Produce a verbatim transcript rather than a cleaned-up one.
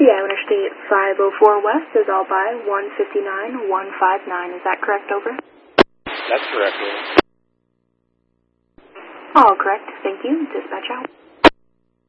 Yeah, Interstate five oh four West is all by one fifty-nine one fifty-nine. Is that correct, over? That's correct, over. All correct. Thank you. Dispatch out.